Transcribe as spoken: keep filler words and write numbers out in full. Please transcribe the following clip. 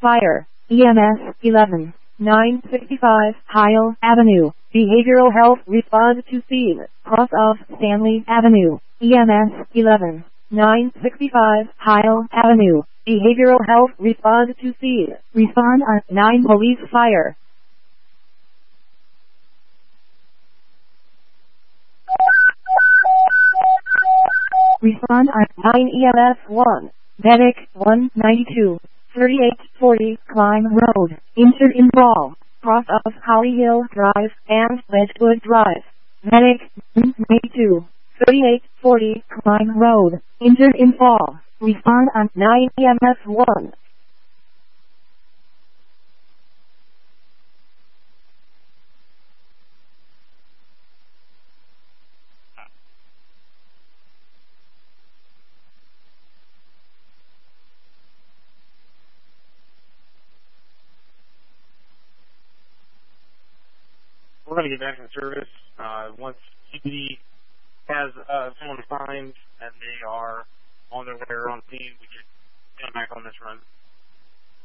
Fire. E M S eleven nine sixty-five Heil Avenue. Behavioral health respond to scene. Cross of Stanley Avenue. E M S eleven nine sixty-five Heil Avenue. Behavioral health respond to scene. Respond on nine police fire. Respond on nine E M S one. Medic one ninety-two. thirty-eight forty Climb Road. Injured in brawl. Cross of Holly Hill Drive and Wedgwood Drive. Medic one ninety-two. thirty-eight forty Climb Road. Injured in fall. Respond on nine E M S one. We're going to get back in service uh, once C B D has uh, someone assigned and they are on their way or on scene. We get back on this run.